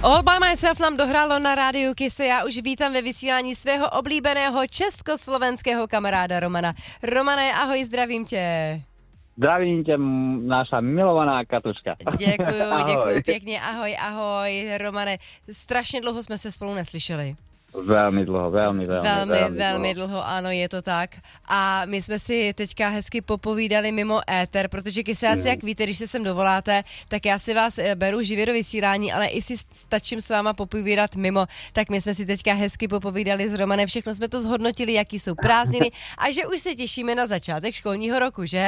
All by myself nám dohrálo na rádiu Kiss. Já už vítám ve vysílání svého oblíbeného československého kamaráda Romana. Romane, ahoj, zdravím tě. Zdravím tě, naša milovaná Katuška. Děkuju pěkně, ahoj, Romane. Strašně dlouho jsme se spolu neslyšeli. Velmi dlouho. Velmi dlouho, ano, je to tak. A my jsme si teďka hezky popovídali mimo éter, protože kysáci, jak víte, když se sem dovoláte, tak já si vás beru živě do vysílání, ale i si stačím s váma popovídat mimo. Tak my jsme si teďka hezky popovídali s Romanem, všechno jsme to zhodnotili, jaký jsou prázdniny a že už se těšíme na začátek školního roku, že?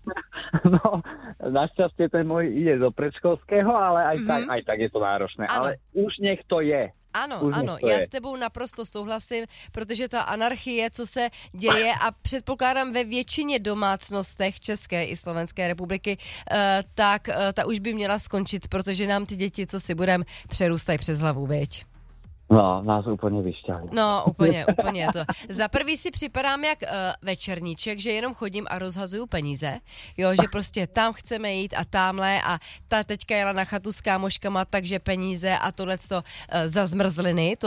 No, našťastie ten môj ide do predškolského, ale aj tak je to náročné. Ano. Ale už nech to je. Ano, já s tebou naprosto souhlasím, protože ta anarchie, co se děje a předpokládám ve většině domácnostech České i Slovenské republiky, tak ta už by měla skončit, protože nám ty děti, co si budem, přerůstají přes hlavu, viď? No, nás úplně vyšťali. No, úplně to. Za prvý si připadám jak večerníček, že jenom chodím a rozhazuju peníze, jo, že prostě tam chceme jít a tamhle a ta teďka jela na chatu s kámoškama, takže peníze a tohleto za zmrzliny,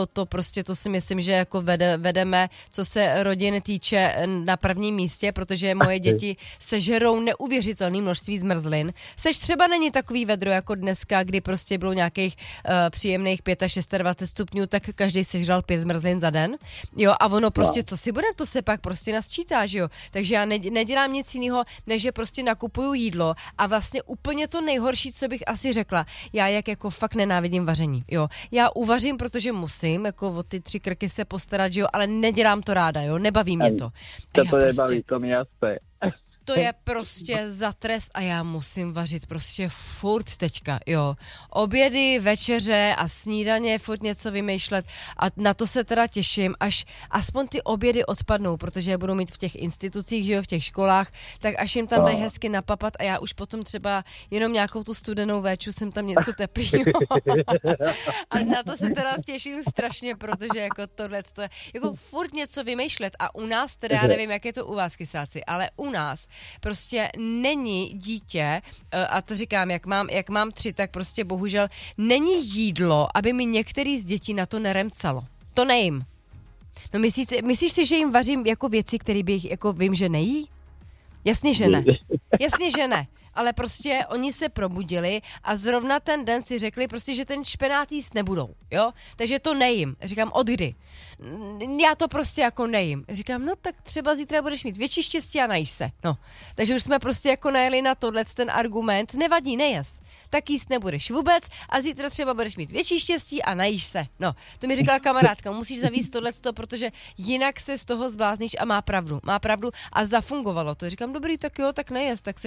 to si myslím, že jako vedeme, co se rodin týče na prvním místě, protože moje děti sežerou neuvěřitelné množství zmrzlin. Sež třeba není takový vedro jako dneska, kdy prostě bylo nějakých příjemných 25 stupňů, tak každý sežral 5 zmrzlin za den, jo, a ono prostě, co si budem, to se pak prostě nasčítá, že jo, takže já nedělám nic jiného, než že prostě nakupuju jídlo a vlastně úplně to nejhorší, co bych asi řekla, já jako fakt nenávidím vaření, jo, já uvařím, protože musím, jako o ty 3 krky se postarat, že jo, ale nedělám to ráda, jo, nebaví mě to. To nebaví, to mi jasné. To je prostě za trest a já musím vařit prostě furt teďka, jo. Obědy, večeře a snídaně, furt něco vymýšlet a na to se teda těším, až aspoň ty obědy odpadnou, protože je budu mít v těch institucích, že jo, v těch školách, tak až jim tam dají hezky napapat a já už potom třeba jenom nějakou tu studenou véču jsem tam něco teplýho. A na to se teda těším strašně, protože jako tohleto je, jako furt něco vymýšlet a u nás teda, já nevím, jak je to u vás, kysáci, ale u nás prostě není dítě, a to říkám, jak mám 3, tak prostě bohužel není jídlo, aby mi některý z dětí na to neremcalo. To nejím. No myslíš si, že jim vařím jako věci, které bych jako vím, že nejí? Jasně, že ne. Ale prostě oni se probudili a zrovna ten den si řekli prostě, že ten špenát jíst nebudou, jo? Takže to nejím. Říkám, od kdy? Já to prostě jako nejím. Říkám, no tak třeba zítra budeš mít větší štěstí a najíš se. No, takže už jsme prostě jako najeli na ten argument, nevadí, nejes. Tak jíst nebudeš vůbec a zítra třeba budeš mít větší štěstí a najíš se. No, to mi říkala kamarádka, musíš zavíst tohleto, protože jinak se z toho zblázníš a má pravdu a zafungovalo to. Říkám, dobrý, tak jo, tak nejes, tak